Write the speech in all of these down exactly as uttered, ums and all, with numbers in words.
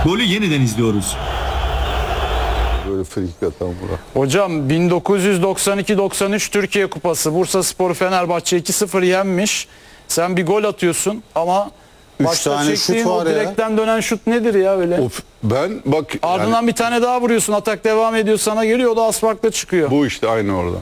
Golü yeniden izliyoruz. Böyle frikik atan Murat. Hocam bin dokuz yüz doksan iki doksan üç Türkiye Kupası Bursaspor Fenerbahçe iki sıfır yenmiş. Sen bir gol atıyorsun ama Üç başta tane çektiğin şut o var ya. direkten dönen şut nedir ya öyle? Of, ben bak Ardından yani bir tane daha vuruyorsun, atak devam ediyor, sana geliyor, o da asfaltta çıkıyor. bu işte aynı orada.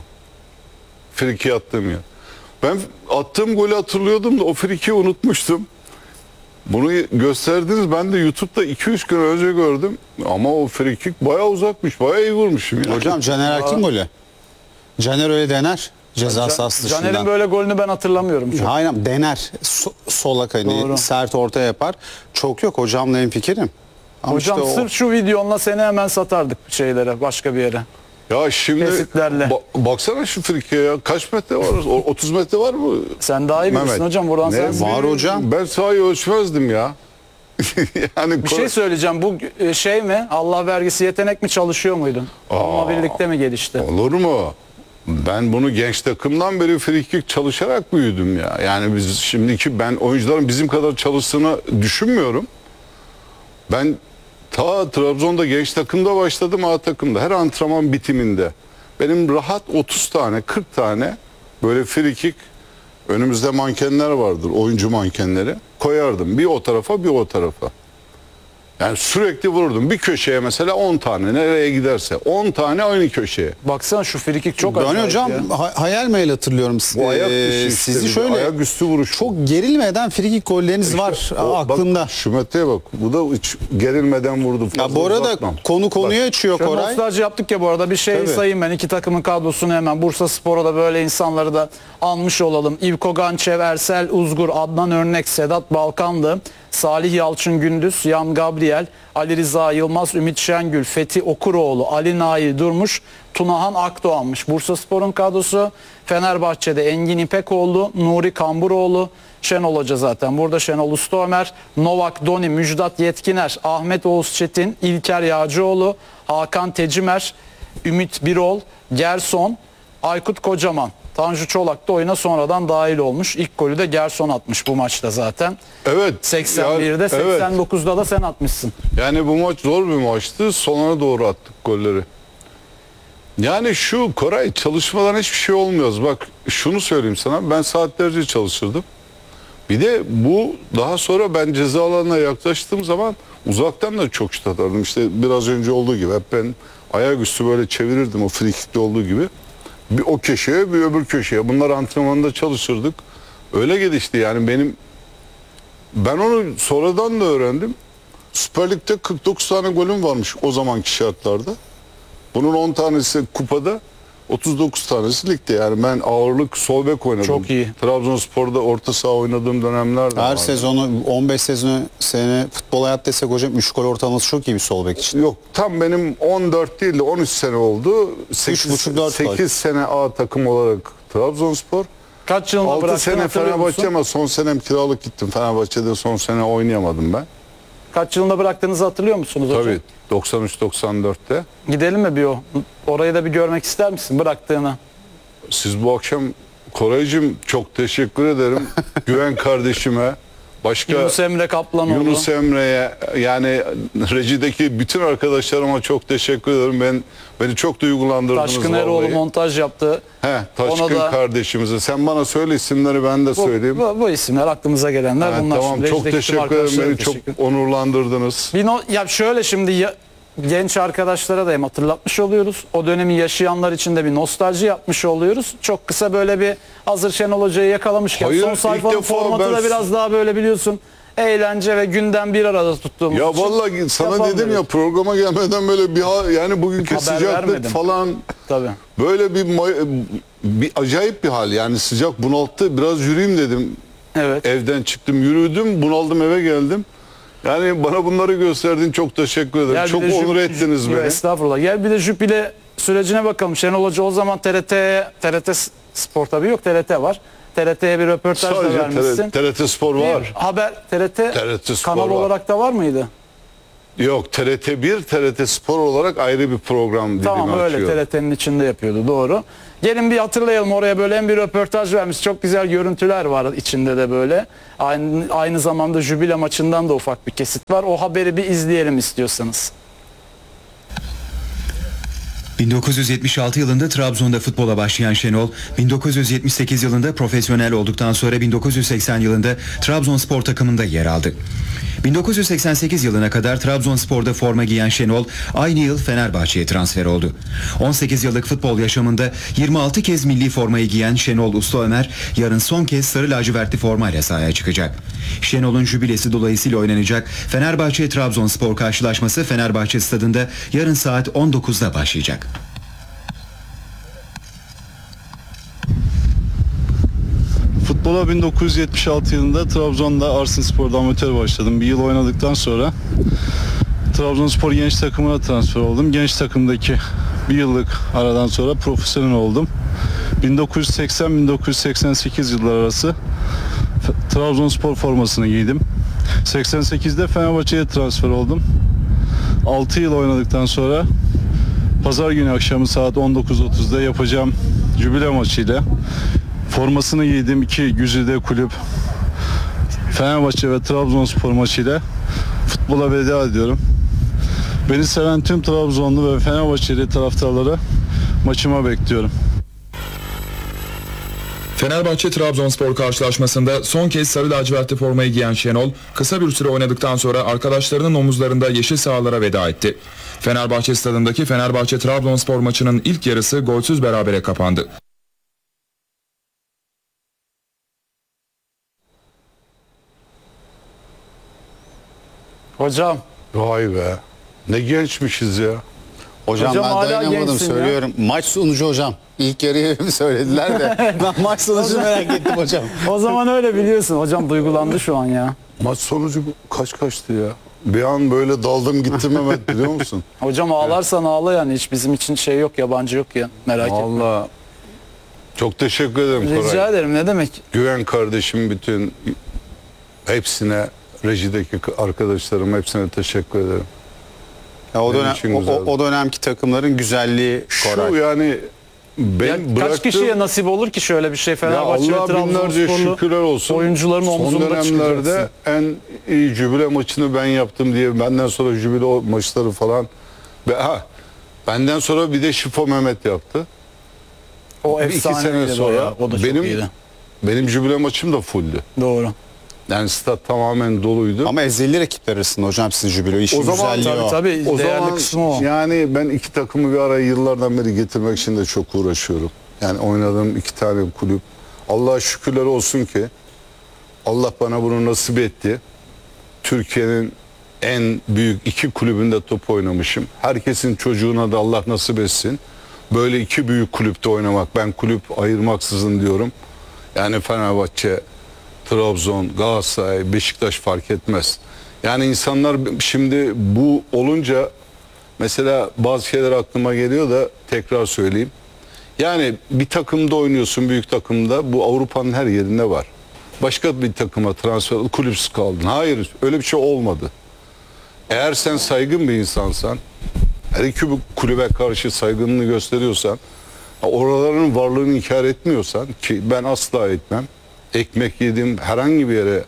Friki attığım yer. Ben attığım golü hatırlıyordum da o frikiyi unutmuştum. Bunu gösterdiniz, ben de YouTube'da iki üç gün önce gördüm. Ama o frikik bayağı uzakmış, bayağı iyi vurmuşum ya. Hocam Caner Erkin golü. Caner öyle dener. Ceza sahası dışından. Caner'in böyle golünü ben hatırlamıyorum çok. Aynen dener. So, solak hani Doğru. sert orta yapar. Çok yok, hocamla hemfikirim. Ama Hocam işte o- sırf şu videonla seni hemen satardık şeylere, başka bir yere. Ya şimdi Kesitlerle. ba- baksana şu frikiye ya. Kaç metre var? O- otuz metre var mı? Sen daha iyi bilirsin Mehmet. hocam, buradan Ne sen. bileyim, Var hocam. Ben sahayı ölçmezdim ya. yani Bir şey söyleyeceğim, bu e, şey mi, Allah vergisi yetenek mi, çalışıyor muydun? Onunla birlikte mi gelişti? Olur mu? Ben bunu genç takımdan beri frikik çalışarak büyüdüm ya. Yani biz şimdiki ben oyuncuların bizim kadar çalıştığını düşünmüyorum. Ben ta Trabzon'da genç takımda başladım, A takımda. Her antrenman bitiminde benim rahat otuz tane kırk tane böyle frikik, önümüzde mankenler vardır, oyuncu mankenleri, koyardım. Bir o tarafa bir o tarafa. Yani sürekli vururdum. Bir köşeye mesela on tane, nereye giderse on tane aynı köşeye. Baksana şu frikik çok Ben acayip hocam ya. ha- hayal meyil hatırlıyorum. Bu ayak Ee, dışı işte sizi bir şöyle ayak üstü vuruş. çok gerilmeden frikik golleriniz var O- aklımda. Bak, şu metreye bak. Bu da hiç gerilmeden vurdu. Ya Fazla bu arada uzatmam. konu konuyu açıyor Şöyle Koray. nostalji yaptık ya bu arada, bir şey Tabii. sayayım ben. İki takımın kadrosunu hemen, Bursaspor'a da böyle insanları da almış olalım. İvko Gançev, Ersel Uzgur, Adnan Örnek, Sedat Balkanlı, Salih Yalçın Gündüz, Yan Gabriel, Ali Rıza Yılmaz, Ümit Şengül, Fethi Okuroğlu, Ali Nail Durmuş, Tunahan Akdoğan'mış. Bursaspor'un kadrosu. Fenerbahçe'de Engin İpekoğlu, Nuri Kamburoğlu, Şenol Hoca zaten burada, Şenol Usta-Ömer, Novak Doni, Müjdat Yetkiner, Ahmet Oğuz Çetin, İlker Yağcıoğlu, Hakan Tecimer, Ümit Birol, Gerson, Aykut Kocaman. Tanju Çolak da oyuna sonradan dahil olmuş. İlk golü de Gerson atmış bu maçta zaten. Evet. seksen birde, ya- evet. seksen dokuzda da sen atmışsın. Yani bu maç zor bir maçtı. Sonuna doğru attık golleri. Yani şu Koray, çalışmadan hiçbir şey olmuyoruz. Bak şunu söyleyeyim sana. Ben saatlerce çalışırdım. Bir de bu daha sonra ben ceza alanına yaklaştığım zaman uzaktan da çok şut atardım. İşte biraz önce olduğu gibi hep ben ayaküstü böyle çevirirdim, o frikikte olduğu gibi. Bir o köşeye bir öbür köşeye. Bunlar antrenmanda çalışırdık. Öyle gelişti yani benim. Ben onu sonradan da öğrendim. Süper Lig'de kırk dokuz tane golüm varmış o zamanki şartlarda. Bunun on tanesi kupada, otuz dokuz tanesi ligde. Yani ben ağırlık sol bek oynadım. Çok iyi. Trabzonspor'da orta saha oynadığım dönemler de Her vardı. sezonu on beş sezonu sene futbol hayat desek hocam üç gol ortalaması çok iyi bir sol bek için. Yok, tam benim on dört değil de on üç sene oldu. Üç buçuk, dört gol. sekiz sene A takım olarak Trabzonspor. Kaç yılında altı bıraktın, sene hatırlıyor Fenerbahçe musun? ama son senem kiralık gittim. Fenerbahçe'de son sene oynayamadım ben. Kaç yılında bıraktığınızı hatırlıyor musunuz hocam? Tabii doksan üç doksan dörtte. Gidelim mi bir o? Orayı da bir görmek ister misin bıraktığını? Siz bu akşam Koraycığım çok teşekkür ederim. Güven kardeşime, başka Yunus Emre Kaplanoğlu. Yunus Emre'ye, yani rejideki bütün arkadaşlarıma çok teşekkür ederim. Ben beni çok duygulandırdınız Taşkın Eroğlu vallahi. montaj yaptı. He, Taşkın Ona da- kardeşimize. Sen bana söyle isimleri, ben de Bu, söyleyeyim. bu, bu isimler aklımıza gelenler Ha, bunlar. tamam, Şimdi çok rejideki tüm teşekkür ederim. arkadaşlara Beni çok teşekkür- onurlandırdınız. Bir no, ya şöyle şimdi ya, genç arkadaşlara da hem hatırlatmış oluyoruz. O dönemi yaşayanlar için de bir nostalji yapmış oluyoruz. Çok kısa böyle bir, hazır Şenol Hoca'yı yakalamışken Hayır, son ilk sayfanın defa formatı ben- da biraz daha böyle biliyorsun, eğlence ve gündem bir arada tuttuğumuz Ya için vallahi sana yapamıyoruz. dedim ya, programa gelmeden böyle bir ha- yani bugünkü Haber sıcaklık vermedim. falan Tabii. böyle bir ma- bir acayip bir hal, yani sıcak bunalttı. Biraz yürüyeyim dedim. Evet. Evden çıktım, yürüdüm, bunaldım, eve geldim. Yani bana bunları gösterdiğin çok teşekkür ederim. Gel bir çok de onur jüp- ettiniz Yok, beni. estağfurullah. Gel bir de jübile sürecine bakalım. Şenol Hoca o zaman T R T T R T Spor tabii yok, T R T var. T R T'ye bir röportaj da Sadece vermişsin. T R T Spor Bir var. haber T R T, T R T Spor kanal var. olarak da var mıydı? Yok, T R T bir, T R T Spor olarak ayrı bir program dilimi Tamam öyle açıyor. T R T'nin içinde yapıyordu, doğru. Gelin bir hatırlayalım, oraya böyle hem bir röportaj vermiş, çok güzel görüntüler var içinde de böyle. Aynı, aynı zamanda jübile maçından da ufak bir kesit var. O haberi bir izleyelim istiyorsanız. bin dokuz yüz yetmiş altı yılında Trabzon'da futbola başlayan Şenol, bin dokuz yüz yetmiş sekiz yılında profesyonel olduktan sonra bin dokuz yüz seksen yılında Trabzonspor takımında yer aldı. bin dokuz yüz seksen sekiz yılına kadar Trabzonspor'da forma giyen Şenol, aynı yıl Fenerbahçe'ye transfer oldu. on sekiz yıllık futbol yaşamında yirmi altı kez milli formayı giyen Şenol Usta Ömer, yarın son kez sarı lacivertli formayla sahaya çıkacak. Şenol'un jübilesi dolayısıyla oynanacak Fenerbahçe-Trabzonspor karşılaşması Fenerbahçe stadında yarın saat on dokuzda başlayacak. Futbola bin dokuz yüz yetmiş altı yılında Trabzon'da Arsınspor'da amatör başladım. Bir yıl oynadıktan sonra Trabzonspor genç takımına transfer oldum. Genç takımdaki bir yıllık aradan sonra profesyonel oldum. bin dokuz yüz seksen bin dokuz yüz seksen sekiz yıllar arası Trabzonspor formasını giydim. seksen sekizde Fenerbahçe'ye transfer oldum. altı yıl oynadıktan sonra pazar günü akşamı saat on dokuz otuzda yapacağım jübile maçıyla formasını giydiğim iki güzide kulüp Fenerbahçe ve Trabzonspor maçıyla futbola veda ediyorum. Beni seven tüm Trabzonlu ve Fenerbahçeli taraftarları maçıma bekliyorum. Fenerbahçe-Trabzonspor karşılaşmasında son kez sarı lacivertli formayı giyen Şenol, kısa bir süre oynadıktan sonra arkadaşlarının omuzlarında yeşil sahalara veda etti. Fenerbahçe stadındaki Fenerbahçe-Trabzonspor maçının ilk yarısı golsüz berabere kapandı. Hocam. Vay be. Ne gençmişiz ya. Hocam, Hocam ben hala dayanamadım, gençsin ya. söylüyorum. Maç sonucu hocam. İlk yarıyı söylediler de ben maç sonucunu merak ettim hocam. O zaman öyle biliyorsun. Hocam duygulandı şu an ya. Maç sonucu kaç kaçtı ya? Bir an böyle daldım gittim Mehmet, biliyor musun? Hocam ağlarsan ağla yani, hiç bizim için şey yok, yabancı yok ya, merak etme. Vallahi çok teşekkür ederim Koray. Rica ederim, ne demek. Güven kardeşim, bütün hepsine, rejideki arkadaşlarım hepsine teşekkür ederim. Ya o Benim dönem için o, güzeldi. o dönemki takımların güzelliği Koray. Şu yani ben Ya kaç bıraktığım... kişiye nasip olur ki şöyle bir şey? Ya Fenerbahçe ve Allah binlerce Trabzonsporlu şükürler olsun. oyuncuların omzunda Son dönemlerde çıkacaksın. en iyi jübile maçını ben yaptım diye, benden sonra jübile o maçları falan. Ve ha, benden sonra bir de Şifo Mehmet yaptı. O Bir iki efsane sene sonra o da çok benim iyiydi. benim jübile maçım da fulldü. Doğru. Yani stat tamamen doluydu. Ama ezeli rakipler arasında hocam sizin jübilo işin O zaman güzelliği Tabii o. tabii, O değerli zaman kısmı o. yani ben iki takımı bir araya yıllardan beri getirmek için de çok uğraşıyorum. Yani oynadığım iki tane kulüp. Allah'a şükürler olsun ki Allah bana bunu nasip etti. Türkiye'nin en büyük iki kulübünde top oynamışım. Herkesin çocuğuna da Allah nasip etsin. Böyle iki büyük kulüpte oynamak. Ben kulüp ayırmaksızın diyorum. Yani Fenerbahçe, Trabzon, Galatasaray, Beşiktaş fark etmez. Yani insanlar şimdi bu olunca mesela bazı şeyler aklıma geliyor da tekrar söyleyeyim. Yani bir takımda oynuyorsun, büyük takımda, bu Avrupa'nın her yerinde var. Başka bir takıma transfer, kulüpsüz kaldın. Hayır, öyle bir şey olmadı. Eğer sen saygın bir insansan, her iki kulübe karşı saygınlığını gösteriyorsan, oraların varlığını inkar etmiyorsan, ki ben asla etmem. Ekmek yedim, herhangi bir yere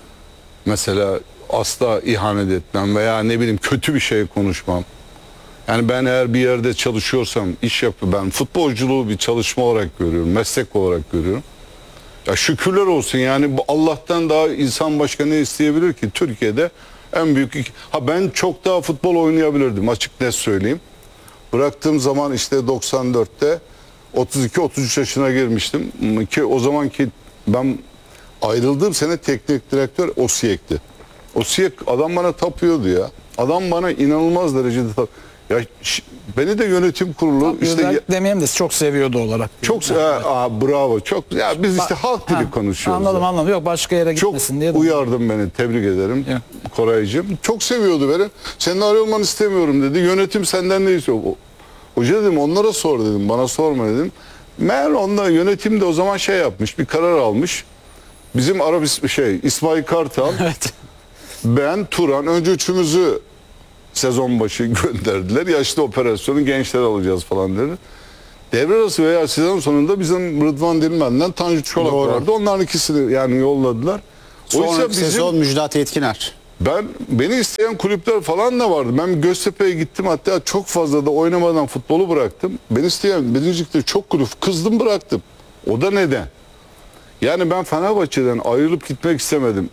mesela asla ihanet etmem veya ne bileyim kötü bir şey konuşmam. Yani ben eğer bir yerde çalışıyorsam, iş yapıyorum, ben futbolculuğu bir çalışma olarak görüyorum, meslek olarak görüyorum. Ya şükürler olsun, yani bu Allah'tan daha insan başka ne isteyebilir ki? Türkiye'de en büyük iki... Ha ben çok daha futbol oynayabilirdim, açık net söyleyeyim. Bıraktığım zaman işte doksan dörtte otuz iki otuz üç yaşına girmiştim ki o zamanki ben ayrıldığım sene teknik direktör Osiyek'ti. Osiyek adam bana tapıyordu ya. Adam bana inanılmaz derecede tap. Ya ş- beni de yönetim kurulu işte ya- Demeyeyim de çok seviyordu olarak. çok ha, aa, bravo çok ya biz işte halk dili Ha, konuşuyoruz. Anladım ya. anladım. Yok başka yere Çok gitmesin diye. de- uyardım beni, tebrik ederim Ya. Koraycığım. Çok seviyordu beni. Senin ayrılmanı istemiyorum dedi. Yönetim senden ne istiyor? O- Hoca dedim onlara sor dedim. Bana sorma dedim. Meğer onda yönetim de o zaman şey yapmış. Bir karar almış. Bizim Arap is- şey İsmail Kartal, Evet. ben, Turan önce üçümüzü Sezon başı gönderdiler. Yaşlı operasyonu gençler alacağız falan dedi. Devre arası veya sezon sonunda bizim Rıdvan Dilmen'den Tanju Çolak Doğru. vardı. Onların ikisini yani yolladılar. Oysa Sonraki bizim sezon Müjdat Yetkiner. ben beni isteyen kulüpler falan da vardı. Ben Göztepe'ye gittim, hatta çok fazla da oynamadan futbolu bıraktım. Beni isteyen birincilikte çok kulüp, kızdım, bıraktım. O da neden? Yani ben Fenerbahçe'den ayrılıp gitmek istemedim.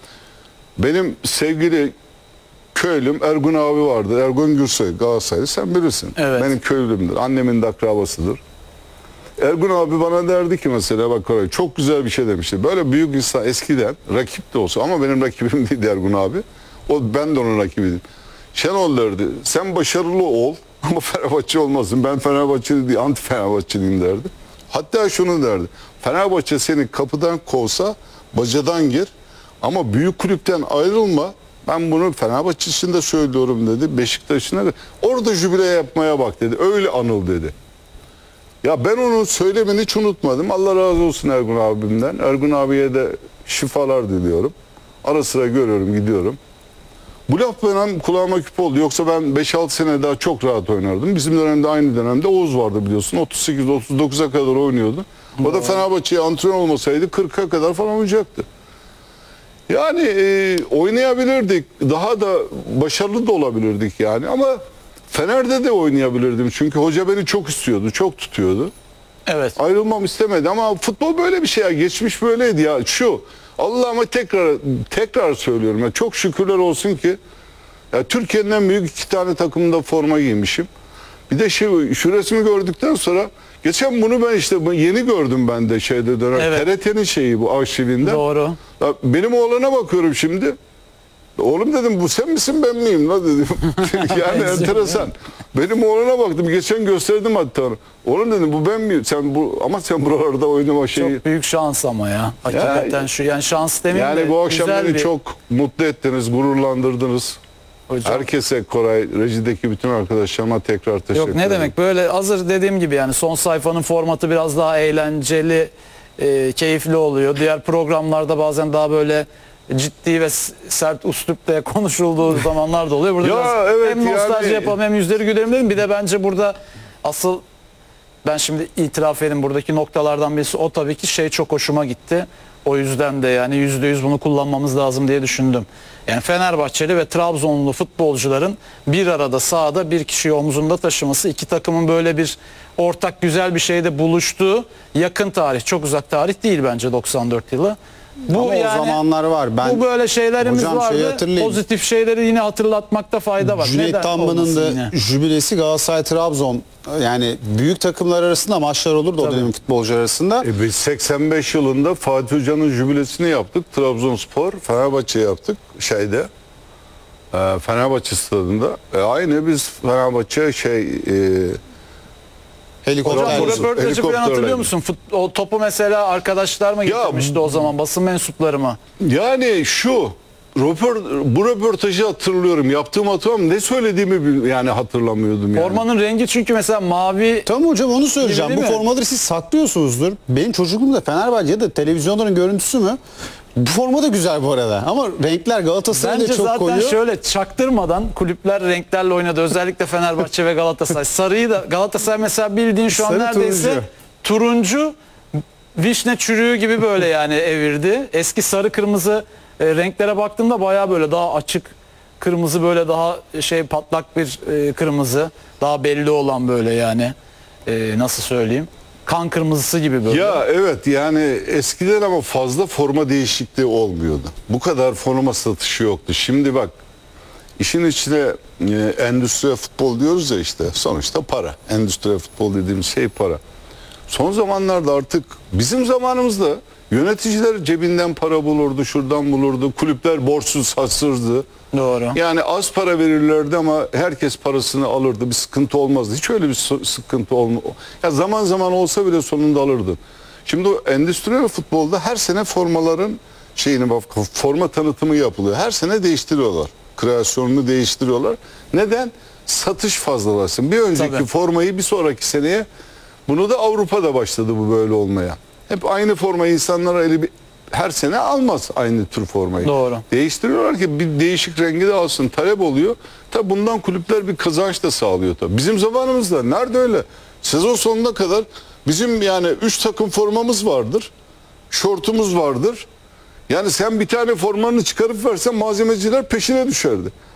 Benim sevgili köylüm Ergun abi vardı. Ergun Gürsoy, Galatasaraylı, sen bilirsin. Evet. Benim köylümdür. Annemin de akrabasıdır. Ergun abi bana derdi ki mesela, bak Koray, çok güzel bir şey demişti. Böyle büyük insan eskiden rakip de olsa, ama benim rakibim değildi Ergun abi. O, ben de onun rakibiydim. Şenol derdi, sen başarılı ol ama Fenerbahçe olmasın. Ben Fenerbahçeli değil, anti Fenerbahçeliyim derdi. Hatta şunu derdi, Fenerbahçe seni kapıdan kovsa bacadan gir ama büyük kulüpten ayrılma. Ben bunu Fenerbahçe için de söylüyorum dedi. Beşiktaş'ına da orada jübile yapmaya bak dedi. Öyle anıl dedi. Ya ben onun söylemini hiç unutmadım. Allah razı olsun Ergun abimden. Ergun abiye de şifalar diliyorum. Ara sıra görüyorum, gidiyorum. Bu laf benim kulağıma küpe oldu. Yoksa ben beş altı sene daha çok rahat oynardım. Bizim dönemde, aynı dönemde Oğuz vardı biliyorsun. otuz sekiz otuz dokuza kadar oynuyordu. O da Fenerbahçe'ye antrenör olmasaydı kırka kadar falan oynayacaktı. Yani e, oynayabilirdik. Daha da başarılı da olabilirdik yani. Ama Fener'de de oynayabilirdim. Çünkü hoca beni çok istiyordu, çok tutuyordu. Evet. Ayrılmam istemedi ama futbol böyle bir şey ya. Geçmiş böyleydi ya. Şu Allah'ıma tekrar tekrar söylüyorum ya, çok şükürler olsun ki ya Türkiye'nin en büyük iki tane takımında forma giymişim. Bir de şu, şu resmi gördükten sonra, geçen bunu ben işte yeni gördüm ben de şeyde dönem. Evet. T R T'nin şeyi bu, arşivinde. Doğru. Ya benim oğlana bakıyorum şimdi. Oğlum dedim, bu sen misin ben miyim la dedim. Yani enteresan. Benim oğlana baktım, geçen gösterdim hatta. Oğlum dedim, bu ben miyim? Sen bu, ama sen buralarda oynama şeyi. Çok büyük şans ama ya. Hakikaten Ya, şu yani şans demeyeyim Yani de bu akşam güzel beni bir- çok mutlu ettiniz, gururlandırdınız. Hocam. Herkese, Koray, rejideki bütün arkadaşlarıma tekrar teşekkür Yok ederim. ne demek, böyle hazır dediğim gibi yani son sayfanın formatı biraz daha eğlenceli, e, keyifli oluyor. Diğer programlarda bazen daha böyle ciddi ve s- sert üslupta konuşulduğu zamanlar da oluyor. Burada Ya biraz evet, hem nostalji yani- yapalım hem yüzleri gülerim dedim. Bir de bence burada asıl, ben şimdi itiraf edeyim, buradaki noktalardan birisi o tabii ki şey çok hoşuma gitti. O yüzden de yani yüzde yüz bunu kullanmamız lazım diye düşündüm. Yani Fenerbahçeli ve Trabzonlu futbolcuların bir arada sahada bir kişiyi omzunda taşıması, iki takımın böyle bir ortak güzel bir şeyde buluştuğu yakın tarih, çok uzak tarih değil bence doksan dört yılı. Bu Ama o zamanlar var. Ben bu böyle şeylerimiz hocam şeyi vardı. hatırlayayım. Pozitif şeyleri yine hatırlatmakta fayda var. Cüneyt Neden Tanman'ın olmasın da yine? jübilesi Galatasaray Trabzon, yani büyük takımlar arasında maçlar olurdu o dönemin futbolcu arasında. E biz seksen beş yılında Fatih Hoca'nın jübilesini yaptık. Trabzonspor, Fenerbahçe yaptık şeyde. e, Fenerbahçe stadında. E, aynı biz Fenerbahçe şey e, Helikopter. Hocam bu Helikopter- röportajı falan hatırlıyor helikopterle. musun? Fut, o topu mesela arkadaşlar mı Ya- getirmişti o zaman, basın mensupları mı? yani şu röpor, bu röportajı hatırlıyorum. Yaptığım hatırlamıyorum. Ne söylediğimi bil- yani hatırlamıyordum yani. Formanın rengi çünkü mesela mavi. Tamam hocam, onu söyleyeceğim. Değil Bu mi? formaları siz saklıyorsunuzdur. Benim çocukluğumda Fenerbahçe'de televizyonların görüntüsü mü? Bu forma da güzel bu arada. Ama renkler Galatasaray'da Bence çok zaten koyu. şöyle çaktırmadan kulüpler renklerle oynadı. Özellikle Fenerbahçe ve Galatasaray. Sarıyı da Galatasaray mesela bildiğin şu an Sarı, neredeyse turuncu. vişne çürüğü gibi böyle yani evirdi. Eski sarı kırmızı e, renklere baktığımda bayağı böyle daha açık kırmızı, böyle daha şey patlak bir e, kırmızı. Daha belli olan böyle yani. E, nasıl söyleyeyim? Kan kırmızısı gibi böyle. Ya evet, yani eskiden ama fazla forma değişikliği olmuyordu. Bu kadar forma satışı yoktu. Şimdi bak, işin içine e, endüstriyel futbol diyoruz ya, işte sonuçta para. Endüstriyel futbol dediğimiz şey para. Son zamanlarda artık bizim zamanımızda yöneticiler cebinden para bulurdu, şuradan bulurdu. Kulüpler borçsuz satsırdı. Doğru. Yani az para verirlerdi ama herkes parasını alırdı. Bir sıkıntı olmazdı. Hiç öyle bir so- sıkıntı olma. Ya zaman zaman olsa bile sonunda alırdın. Şimdi o endüstriyel futbolda her sene formaların şeyini bak, forma tanıtımı yapılıyor. Her sene değiştiriyorlar. Kreasyonunu değiştiriyorlar. Neden? Satış fazlalasın. Bir önceki Tabii. formayı bir sonraki seneye, bunu da Avrupa'da başladı bu böyle olmaya. Hep aynı formayı insanlara eli bir- her sene almaz aynı tür formayı. Doğru. Değiştiriyorlar ki bir değişik rengi de alsın, talep oluyor. Tabi bundan kulüpler bir kazanç da sağlıyor tabi. Bizim zamanımızda nerede öyle? Sezon sonuna kadar bizim yani üç takım formamız vardır. Şortumuz vardır. Yani sen bir tane formanı çıkarıp versen malzemeciler peşine düşerdi.